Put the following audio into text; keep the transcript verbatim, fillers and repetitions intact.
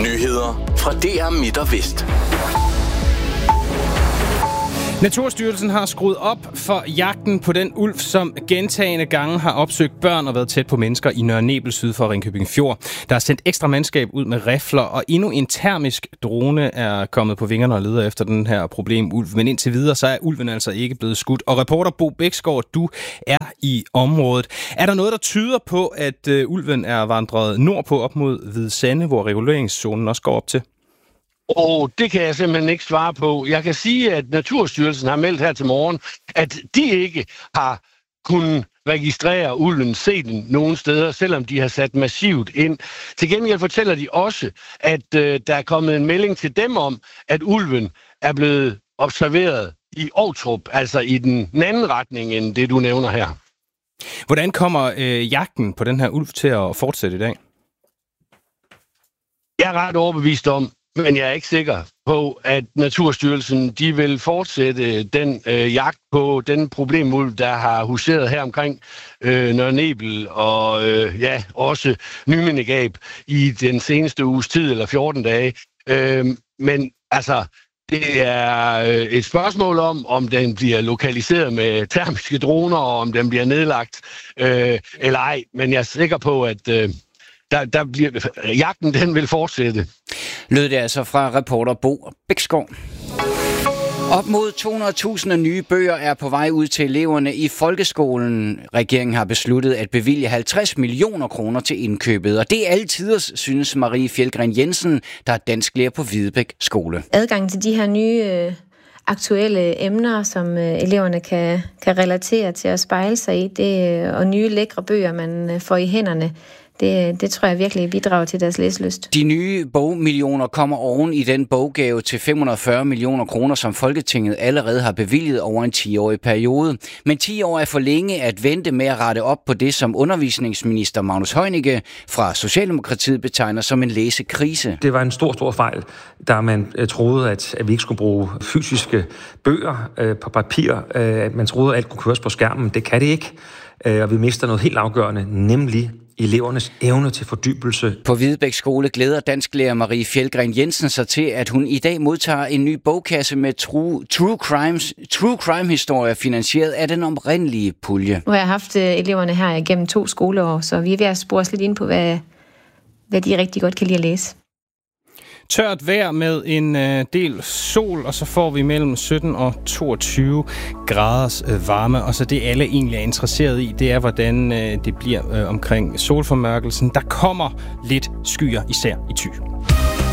Nyheder fra D R Midt og Vest. Naturstyrelsen har skruet op for jagten på den ulv, som gentagne gange har opsøgt børn og været tæt på mennesker i Nørre Nebel syd for Ringkøbing Fjord. Der er sendt ekstra mandskab ud med rifler, og endnu en termisk drone er kommet på vingerne og leder efter den her problem ulv. Men indtil videre, så er ulven altså ikke blevet skudt. Og reporter Bo Bæksgaard, du er i området. Er der noget, der tyder på, at uh, ulven er vandret nordpå op mod Hvide Sande, hvor reguleringszonen også går op til? Og oh, det kan jeg simpelthen ikke svare på. Jeg kan sige, at Naturstyrelsen har meldt her til morgen, at de ikke har kunnet registrere ulven, se den nogen steder, selvom de har sat massivt ind. Til gengæld fortæller de også, at øh, der er kommet en melding til dem om, at ulven er blevet observeret i Ovtrup, altså i den anden retning end det, du nævner her. Hvordan kommer øh, jagten på den her ulv til at fortsætte i dag? Jeg er ret overbevist om, men jeg er ikke sikker på, at Naturstyrelsen de vil fortsætte den øh, jagt på den problemulv, der har huseret her omkring øh, Nørre Nebel og øh, ja, også Nymindegab i den seneste uges tid, eller fjorten dage. Øh, men altså, det er øh, et spørgsmål om, om den bliver lokaliseret med termiske droner, og om den bliver nedlagt øh, eller ej. Men jeg er sikker på, at øh, Der, der bliver, jagten den vil fortsætte. Lød det altså fra reporter Bo Bæksgaard. Op mod to hundrede tusind nye bøger er på vej ud til eleverne i folkeskolen. Regeringen har besluttet at bevilge halvtreds millioner kroner til indkøbet, og det er altid, synes Marie Fjeldgren Jensen, der er dansklærer på Hvidebæk Skole. Adgang til de her nye øh, aktuelle emner, som øh, eleverne kan, kan relatere til at spejle sig i, det, øh, og nye lækre bøger, man øh, får i hænderne, Det, det tror jeg virkelig bidrager til deres læselyst. De nye bogmillioner kommer oven i den boggave til fem hundrede og fyrre millioner kroner, som Folketinget allerede har bevilget over en ti-årig periode. Men ti år er for længe at vente med at rette op på det, som undervisningsminister Magnus Heunicke fra Socialdemokratiet betegner som en læsekrise. Det var en stor, stor fejl, da man troede, at vi ikke skulle bruge fysiske bøger øh, på papir. Øh, man troede, at alt kunne køres på skærmen. Det kan det ikke. Øh, og vi mister noget helt afgørende, nemlig elevernes evne til fordybelse. På Hvidebæk Skole glæder dansklærer Marie Fjeldgren Jensen sig til, at hun i dag modtager en ny bogkasse med true, true, crimes, true crime-historier finansieret af den oprindelige pulje. Nu har jeg haft eleverne her igennem to skoleår, så vi er ved at spore os lidt ind på, hvad, hvad de rigtig godt kan lide at læse. Tørt vejr med en øh, del sol, og så får vi mellem sytten og toogtyve graders øh, varme. Og så det alle egentlig er interesseret i, det er, hvordan øh, det bliver øh, omkring solformørkelsen. Der kommer lidt skyer, især i Thy.